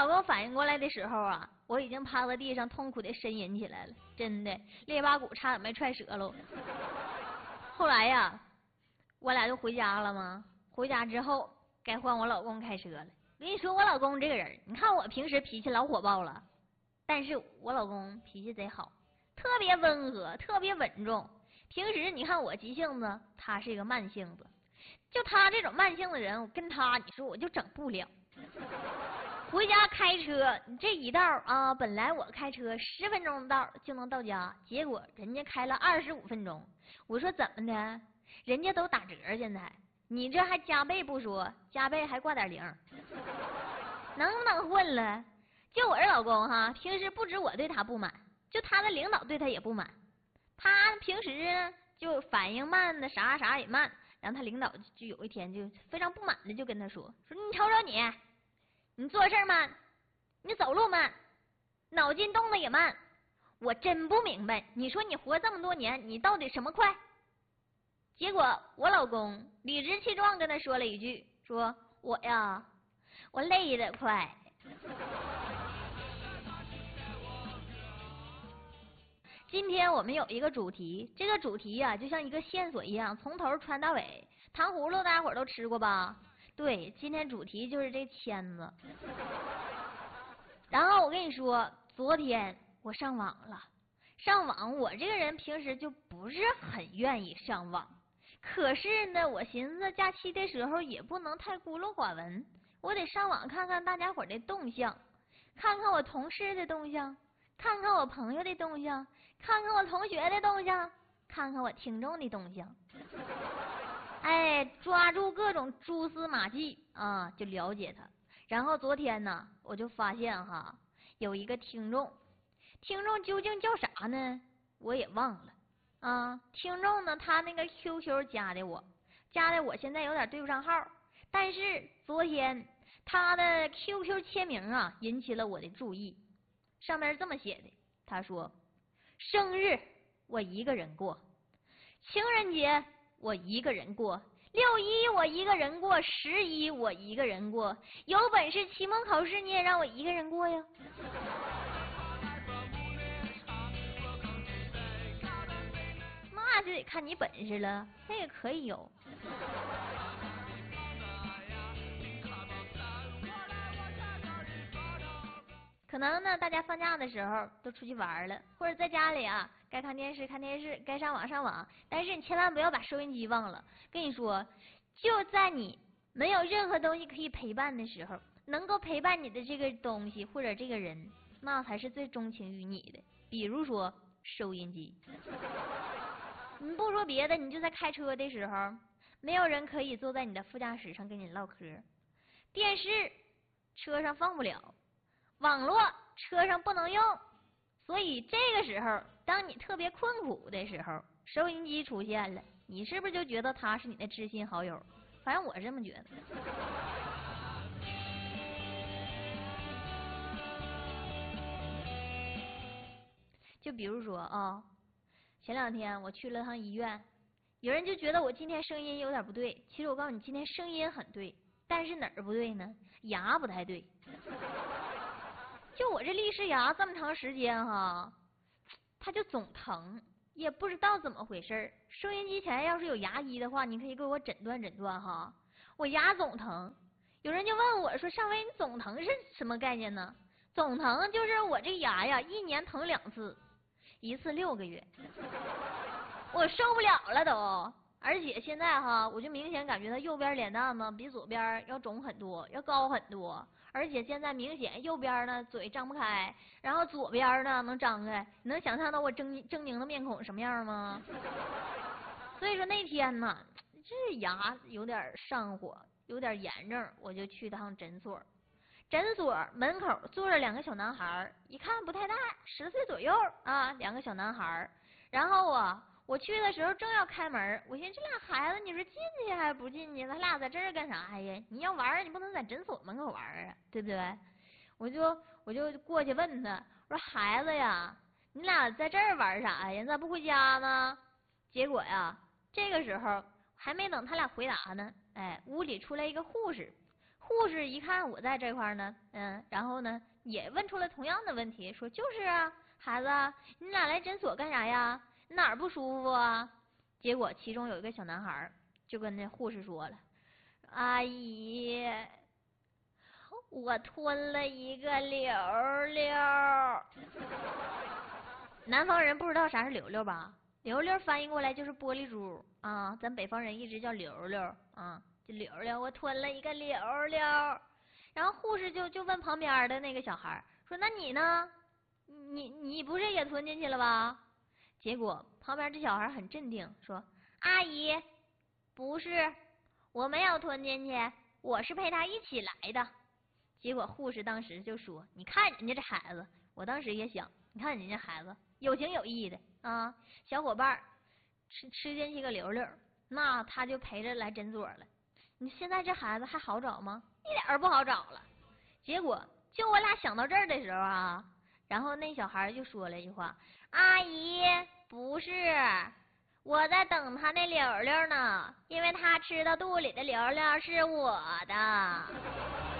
老公反应过来的时候啊，我已经趴在地上痛苦的呻吟起来了，真的肋巴骨差点没踹折喽。后来呀，我俩就回家了嘛。回家之后该换我老公开车了。跟你说，我老公这个人，你看我平时脾气老火爆了，但是我老公脾气贼好，特别温和，特别稳重。平时你看我急性子，他是一个慢性子。就他这种慢性的人，我跟他你说我就整不了。回家开车这一道啊，本来我开车10分钟的道就能到家，结果人家开了25分钟。我说怎么的？人家都打折现在，你这还加倍不说，加倍还挂点零，能不能混了？就我这老公哈，平时不止我对他不满，就他的领导对他也不满。他平时就反应慢的啥啥也慢，然后他领导就有一天就非常不满的就跟他说你瞅瞅你做事慢，你走路慢，脑筋动的也慢，我真不明白，你说你活这么多年，你到底什么快？结果我老公理直气壮跟他说了一句，说我呀，我累得快。今天我们有一个主题，这个主题呀，就像一个线索一样，从头穿到尾。糖葫芦大家伙都吃过吧？对，今天主题就是这签子。然后我跟你说，昨天我上网了。上网，我这个人平时就不是很愿意上网，可是呢，我寻思假期的时候也不能太孤陋寡闻，我得上网看看大家伙的动向，看看我同事的动向，看看我朋友的动向，看看我同学的动向，看看我听众的动向。哎，抓住各种蛛丝马迹啊，就了解他。然后昨天呢，我就发现哈，有一个听众究竟叫啥呢？我也忘了啊。听众呢，他那个 QQ 加的我现在有点对不上号，但是昨天他的 QQ 签名啊引起了我的注意，上面是这么写的，他说：生日我一个人过，情人节我一个人过，6·1我一个人过，11我一个人过，有本事期末考试你也让我一个人过呀。那就得看你本事了，那也可以有。可能呢，大家放假的时候都出去玩了，或者在家里啊，该看电视看电视，该上网上网。但是你千万不要把收音机忘了。跟你说，就在你没有任何东西可以陪伴的时候，能够陪伴你的这个东西或者这个人，那才是最钟情于你的。比如说收音机。你不说别的，你就在开车的时候，没有人可以坐在你的副驾驶上跟你唠嗑，电视车上放不了，网络车上不能用，所以这个时候，当你特别困苦的时候，收音机出现了，你是不是就觉得他是你的知心好友？反正我是这么觉得。就比如说啊，前2天我去了趟医院，有人就觉得我今天声音有点不对，其实我告诉你，今天声音很对，但是哪儿不对呢？牙不太对。就我这立式牙这么长时间哈，它就总疼，也不知道怎么回事。收音机前要是有牙医的话，你可以给我诊断诊断哈。我牙总疼，有人就问我说：“上回你总疼是什么概念呢？”总疼就是我这牙呀，1年疼2次，1次6个月，我受不了了都。而且现在哈，我就明显感觉到右边脸蛋子比左边要肿很多，要高很多。而且现在明显右边呢嘴张不开，然后左边呢能张开。你能想象到我狰狞的面孔什么样吗？所以说那天呢，这牙有点上火，有点炎症，我就去趟诊所。诊所门口坐着2个小男孩，一看不太大，10岁左右啊，2个小男孩。然后我去的时候正要开门，我寻思这俩孩子，你说进去还是不进去？他俩在这儿干啥呀？你要玩，你不能在诊所门口玩啊，对不对？我就过去问他，我说孩子呀，你俩在这儿玩啥呀？你咋不回家呢？结果呀，这个时候还没等他俩回答呢，哎，屋里出来一个护士。 护士一看我在这块儿呢，然后呢也问出了同样的问题，说就是啊，孩子，你俩来诊所干啥呀？你哪儿不舒服啊？结果其中有一个小男孩就跟那护士说了：“阿姨，我吞了一个溜溜。”南方人不知道啥是溜溜吧？溜溜翻译过来就是玻璃珠啊，咱北方人一直叫溜溜啊，就溜溜，我吞了一个溜溜。然后护士就问旁边的那个小孩说：“那你呢？你不是也吞进去了吧？”结果旁边这小孩很镇定说：“阿姨，不是，我没有吞进去，我是陪他一起来的。”结果护士当时就说：“你看人家这孩子。”我当时也想，你看人家孩子有情有义的啊，小伙伴吃进去个溜溜，那他就陪着来诊所了。你现在这孩子还好找吗？一点儿不好找了。结果就我俩想到这儿的时候啊，然后那小孩就说了一句话：“阿姨，不是，我在等他那溜溜呢，因为他吃到肚里的溜溜是我的。”